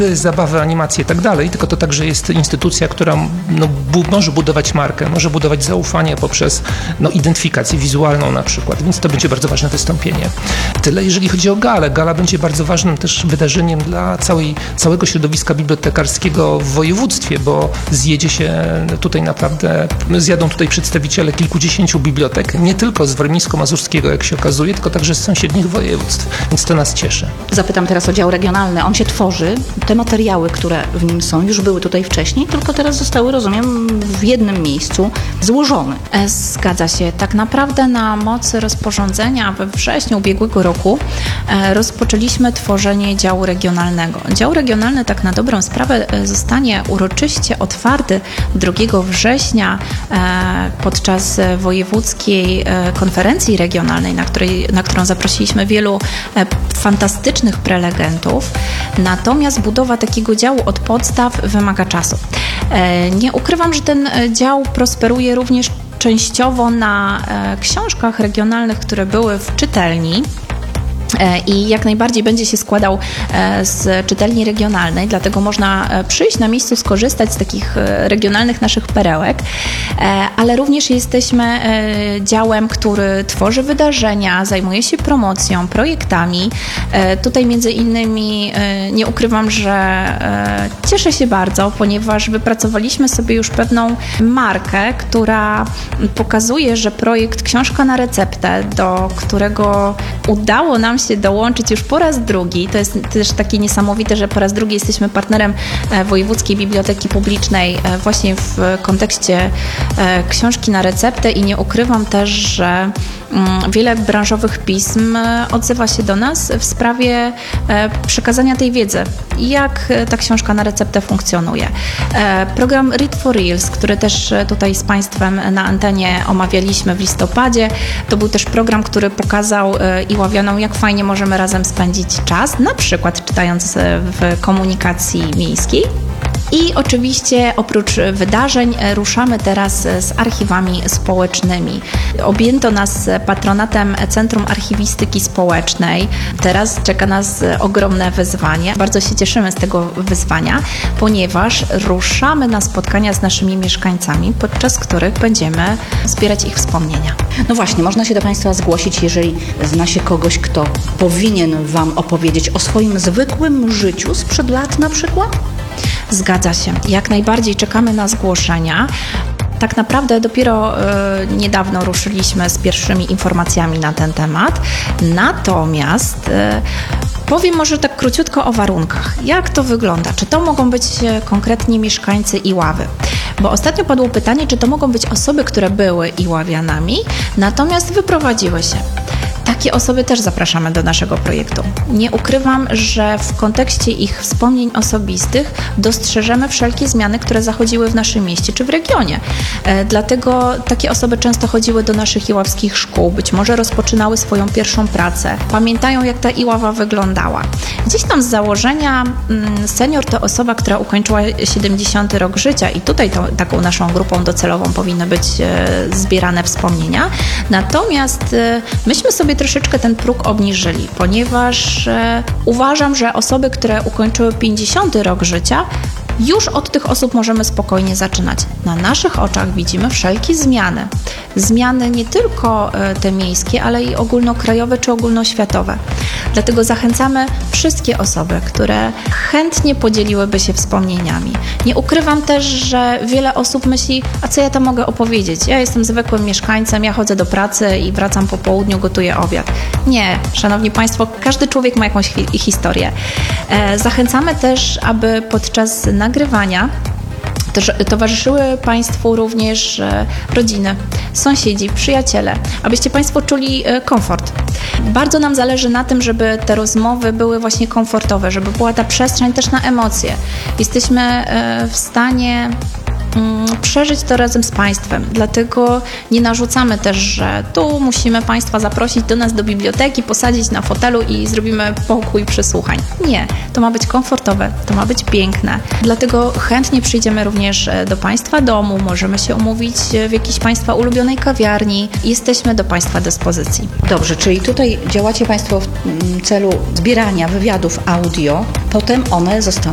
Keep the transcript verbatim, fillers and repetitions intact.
zabawy, animacje i tak dalej, tylko to także jest instytucja, która no, bu- może budować markę, może budować zaufanie poprzez no, identyfikację wizualną na przykład, więc to będzie bardzo ważne wystąpienie. Tyle jeżeli chodzi o galę. Gala będzie bardzo ważnym też wydarzeniem dla całej, całego środowiska bibliotekarskiego w województwie, bo zjedzie się tutaj naprawdę, zjadą tutaj przedstawiciele kilkudziesięciu bibliotek, nie tylko z warmińsko-mazurskiego, jak się okazuje, tylko także z sąsiednich województw, więc to nas cieszy. Zapytam teraz o dział regionalny. On się tworzy. Te materiały, które w nim są, już były tutaj wcześniej, tylko teraz zostały, rozumiem, w jednym miejscu złożone. Zgadza się. Tak naprawdę na mocy rozporządzenia we wrześniu ubiegłego roku rozpoczęliśmy tworzenie działu regionalnego. Dział regionalny tak na dobrą sprawę zostanie uroczyście otwarty drugiego września podczas wojewódzkiej konferencji regionalnej, na, której, na którą zaprosiliśmy wielu fantastycznych prelegentów. Natomiast budowa takiego działu od podstaw wymaga czasu. Nie ukrywam, że ten dział prosperuje również częściowo na książkach regionalnych, które były w czytelni. I jak najbardziej będzie się składał z czytelni regionalnej, dlatego można przyjść na miejscu, skorzystać z takich regionalnych naszych perełek, ale również jesteśmy działem, który tworzy wydarzenia, zajmuje się promocją, projektami. Tutaj między innymi nie ukrywam, że cieszę się bardzo, ponieważ wypracowaliśmy sobie już pewną markę, która pokazuje, że projekt Książka na receptę, do którego udało nam się dołączyć już po raz drugi. To jest też takie niesamowite, że po raz drugi jesteśmy partnerem Wojewódzkiej Biblioteki Publicznej właśnie w kontekście książki na receptę i nie ukrywam też, że wiele branżowych pism odzywa się do nas w sprawie przekazania tej wiedzy, jak ta książka na receptę funkcjonuje. Program Read for Reels, który też tutaj z Państwem na antenie omawialiśmy w listopadzie, to był też program, który pokazał iławianom, jak fajnie możemy razem spędzić czas, na przykład czytając w komunikacji miejskiej. I oczywiście oprócz wydarzeń ruszamy teraz z archiwami społecznymi. Objęto nas patronatem Centrum Archiwistyki Społecznej. Teraz czeka nas ogromne wyzwanie. Bardzo się cieszymy z tego wyzwania, ponieważ ruszamy na spotkania z naszymi mieszkańcami, podczas których będziemy zbierać ich wspomnienia. No właśnie, można się do Państwa zgłosić, jeżeli zna się kogoś, kto powinien Wam opowiedzieć o swoim zwykłym życiu sprzed lat na przykład? Zgadza się. Jak najbardziej czekamy na zgłoszenia. Tak naprawdę dopiero y, niedawno ruszyliśmy z pierwszymi informacjami na ten temat. Natomiast y, powiem może tak króciutko o warunkach. Jak to wygląda? Czy to mogą być konkretni mieszkańcy Iławy? Bo ostatnio padło pytanie, czy to mogą być osoby, które były Iławianami, natomiast wyprowadziły się. Takie osoby też zapraszamy do naszego projektu. Nie ukrywam, że w kontekście ich wspomnień osobistych dostrzeżemy wszelkie zmiany, które zachodziły w naszym mieście czy w regionie. E, dlatego takie osoby często chodziły do naszych iławskich szkół, być może rozpoczynały swoją pierwszą pracę, pamiętają, jak ta Iława wyglądała. Gdzieś tam z założenia mm, senior to osoba, która ukończyła siedemdziesiąty rok życia i tutaj to, taką naszą grupą docelową powinny być e, zbierane wspomnienia. Natomiast e, myśmy sobie troszeczkę ten próg obniżyli, ponieważ e, uważam, że osoby, które ukończyły pięćdziesiąty rok życia, już od tych osób możemy spokojnie zaczynać. Na naszych oczach widzimy wszelkie zmiany. Zmiany nie tylko te miejskie, ale i ogólnokrajowe czy ogólnoświatowe. Dlatego zachęcamy wszystkie osoby, które chętnie podzieliłyby się wspomnieniami. Nie ukrywam też, że wiele osób myśli, a co ja tam mogę opowiedzieć? Ja jestem zwykłym mieszkańcem, ja chodzę do pracy i wracam po południu, gotuję obiad. Nie, szanowni Państwo, każdy człowiek ma jakąś hi- historię. E, zachęcamy też, aby podczas nagrywania towarzyszyły Państwu również rodziny, sąsiedzi, przyjaciele, abyście Państwo czuli komfort. Bardzo nam zależy na tym, żeby te rozmowy były właśnie komfortowe, żeby była ta przestrzeń też na emocje. Jesteśmy w stanie przeżyć to razem z Państwem. Dlatego nie narzucamy też, że tu musimy Państwa zaprosić do nas do biblioteki, posadzić na fotelu i zrobimy pokój przesłuchań. Nie, to ma być komfortowe, to ma być piękne. Dlatego chętnie przyjdziemy również do Państwa domu, możemy się umówić w jakiejś Państwa ulubionej kawiarni. Jesteśmy do Państwa dyspozycji. Dobrze, czyli tutaj działacie Państwo w celu zbierania wywiadów audio, potem one zostaną